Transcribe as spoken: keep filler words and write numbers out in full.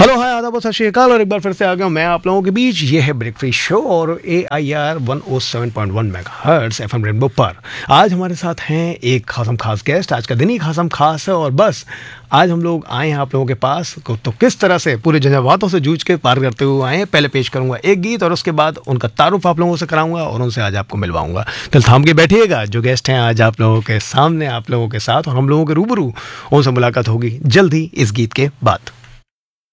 Hello hi आदाब सत श्री अकाल और एक बार फिर से आ गया हूं मैं आप लोगों के बीच। ये है ब्रेकफास्ट शो और ए I R one O seven point one megahertz FM rainbow पर। आज हमारे साथ हैं एक खासम खास गेस्ट। आज का दिन ही खासम खास है और बस आज हम लोग आए हैं आप लोगों के पास को तो किस तरह से पूरे झंझावातों से जूझ के पार करते हुए आए हैं। पहले पेश करूंगा एक गीत और उसके बाद उनका तारुफ आप लोगों से कराऊंगा और उनसे आज आपको मिलवाऊंगा। दिल थाम के बैठिएगा, जो गेस्ट हैं आज आप लोगों के सामने, आप लोगों के साथ और हम लोगों के रूबरू, उनसे मुलाकात होगी जल्द ही इस गीत के बाद।